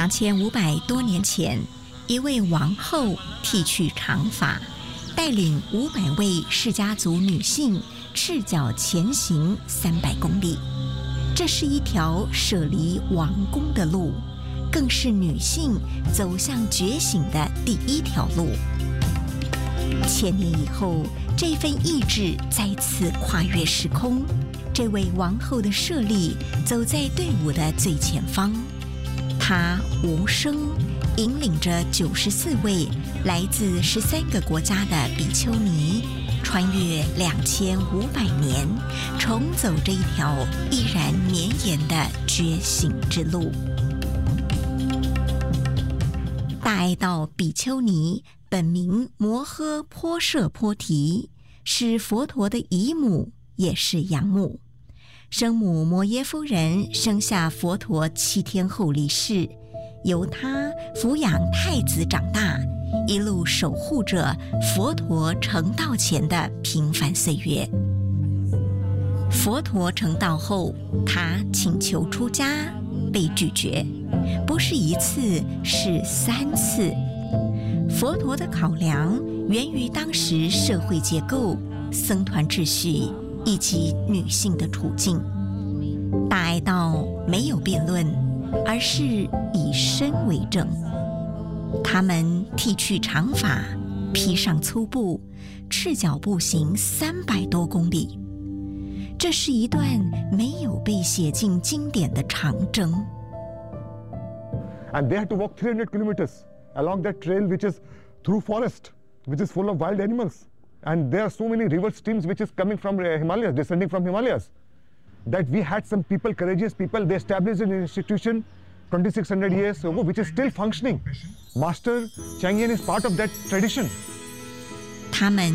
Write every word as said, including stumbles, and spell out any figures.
两千五百多年前，一位王后剃去长发，带领五百位释迦族女性赤脚前行三百公里。这是一条舍离王宫的路，更是女性走向觉醒的第一条路。千年以后，这份意志再次跨越时空，这位王后的舍利走在队伍的最前方，她无声引领着九十四位来自十三个国家的比丘尼，穿越两千五百年，重走这一条依然绵延的觉醒之路。大爱道比丘尼本名摩诃婆舍波提，是佛陀的姨母，也是养母。生母摩耶夫人生下佛陀七天后离世，由她抚养太子长大，一路守护着佛陀成道前的平凡岁月。佛陀成道后，他请求出家，被拒绝，不是一次，是三次。佛陀的考量源于当时社会结构、僧团秩序以及女性的处境。大爱道没有辩论，而是以身为证。他们剃去长发，披上粗布，赤脚步行三百多公里。这是一段没有被写进经典的长征。 And they had to walk three hundred kilometers along that trail, which is through forest, which is full of wild animals. And there are so many river streams which is coming from uh, Himalayas, descending from Himalayas. That we had some people, courageous people, they established an institution twenty-six hundred years ago, which is still functioning. Master Chang Yen is part of that tradition. 他们